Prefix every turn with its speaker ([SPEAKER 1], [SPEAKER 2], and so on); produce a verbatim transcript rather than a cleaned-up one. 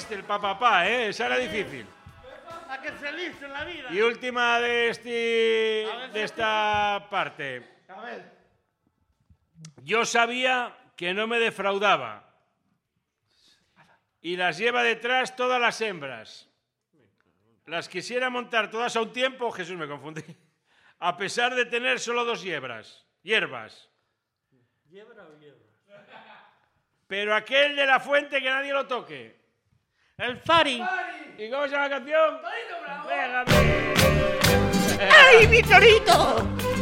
[SPEAKER 1] triste, el papapá, ¿eh? Esa era difícil.
[SPEAKER 2] A que feliz en la vida.
[SPEAKER 1] Y última de, este, de esta parte.
[SPEAKER 2] A ver.
[SPEAKER 1] Yo sabía que no me defraudaba y las lleva detrás todas las hembras. Las quisiera montar todas a un tiempo, Jesús, me confundí, a pesar de tener solo dos hierbas, hierbas.
[SPEAKER 2] ¿Hiebra o hiebra?
[SPEAKER 1] Pero aquel de la fuente que nadie lo toque.
[SPEAKER 2] El Fari.
[SPEAKER 1] ¿Y cómo se llama la canción?
[SPEAKER 2] Torito Bravo.
[SPEAKER 1] Venga,
[SPEAKER 2] ¡Ay, mi torito!